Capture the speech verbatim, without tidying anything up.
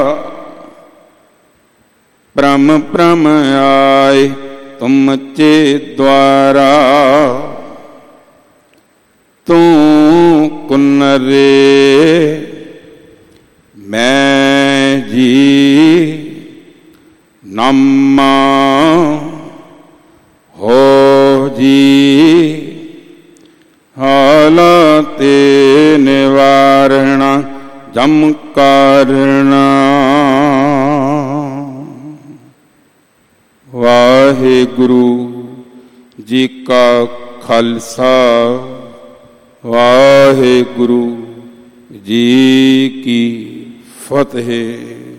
ਪ੍ਰਮ ਪ੍ਰਮ ਆਏ ਤੁਮ ਚੇ ਦੁਆਰਾ, ਤੂੰ ਕੁਨਰੇ ਮੈਂ ਜੀ ਨਾਮਾ ਹੋ ਜੀ, ਹਾਲਾਤੇ ਨਿਵਾਰਣਾ ਜਮ ਕਾਰਣਾ। ਵਾਹਿਗੁਰੂ ਜੀ ਕਾ ਖਾਲਸਾ, ਵਾਹਿਗੁਰੂ ਜੀ ਕੀ ਫਤਿਹ।